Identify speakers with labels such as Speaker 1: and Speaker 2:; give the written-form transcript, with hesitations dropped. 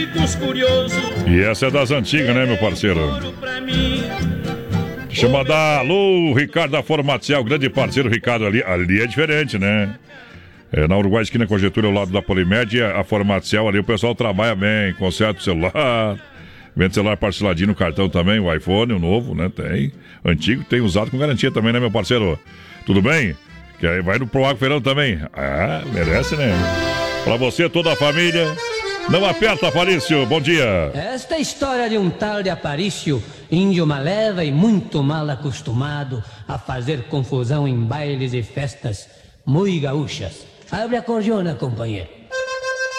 Speaker 1: E essa é das antigas, né, meu parceiro? Deixa eu mandar alô, Ricardo da Formacial, grande parceiro, Ricardo, ali é diferente, né? É, na Uruguai, esquina Conjetura, ao lado da Polimed, a Formacial ali, o pessoal trabalha bem, conserta o celular, vende celular parceladinho no cartão também, o iPhone, o novo, né, tem, antigo, tem usado com garantia também, né, meu parceiro? Tudo bem? Que aí vai no Pro Agro Feirão também. Ah, merece, né? Pra você, toda a família. Não aperta, Aparício. Bom dia.
Speaker 2: Esta história de um tal de Aparício, índio maleva e muito mal acostumado a fazer confusão em bailes e festas muito gaúchas. Abre a cordiona, companheiro.